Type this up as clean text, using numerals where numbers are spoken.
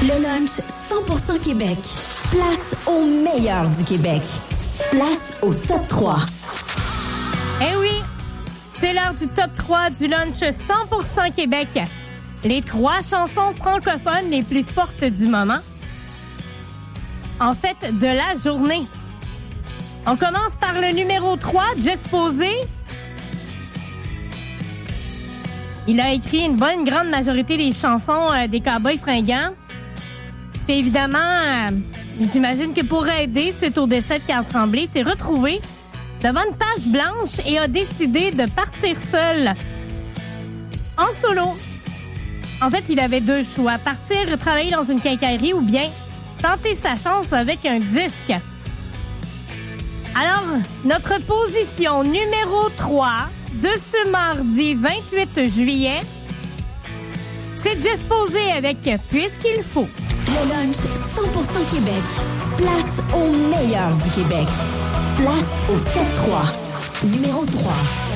Le lunch 100% Québec. Place au meilleur du Québec. Place au top 3. Eh oui, c'est l'heure du top 3 du lunch 100% Québec. Les 3 chansons francophones les plus fortes du moment. En fait, de la journée. On commence par le numéro 3, Jeff Posé. Il a écrit une bonne grande majorité des chansons des Cowboys fringants. Puis évidemment, j'imagine que pour aider suite au décès de Carl Tremblay, s'est retrouvé devant une page blanche et a décidé de partir seul en solo. En fait, il avait 2 choix. Partir travailler dans une quincaillerie ou bien tenter sa chance avec un disque. Alors, notre position numéro 3 de ce mardi 28 juillet, c'est Jeff Posé avec « Puisqu'il faut ». Le lunch 100% Québec. Place au meilleur du Québec. Place au top 3. Numéro 3.